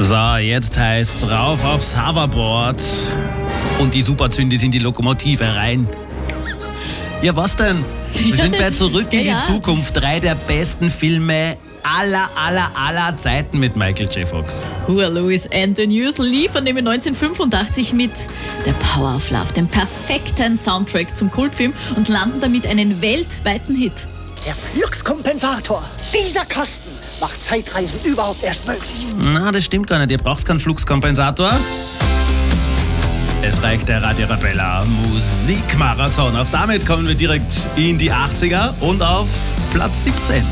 So, jetzt heißt's rauf aufs Hoverboard und die Superzündis in die Lokomotive rein. Ja, was denn? Wir sind bei Zurück in die Zukunft. 3 der besten Filme aller Zeiten mit Michael J. Fox. Who are Louis and the News liefern nämlich 1985 mit The Power of Love, dem perfekten Soundtrack zum Kultfilm und landen damit einen weltweiten Hit. Der Fluxkompensator. Dieser Kasten macht Zeitreisen überhaupt erst möglich. Na, das stimmt gar nicht. Ihr braucht keinen Fluxkompensator. Es reicht der Radio Arabella Musikmarathon. Auch damit kommen wir direkt in die 80er und auf Platz 17.